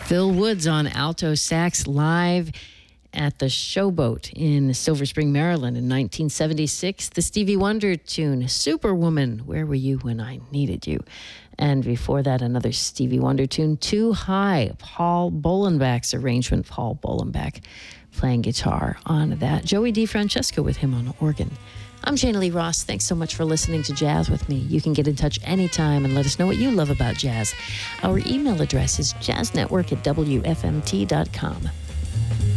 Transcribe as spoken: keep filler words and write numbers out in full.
Phil Woods on alto sax live at the Showboat in Silver Spring, Maryland in nineteen seventy-six. The Stevie Wonder tune, Superwoman, Where Were You When I Needed You? And before that, another Stevie Wonder tune, Too High, Paul Bolenbach's arrangement. Paul Bolenbach playing guitar on that. Joey DeFrancesco with him on organ. I'm Jana Lee Ross. Thanks so much for listening to Jazz with me. You can get in touch anytime and let us know what you love about jazz. Our email address is jazznetwork at w f m t dot com.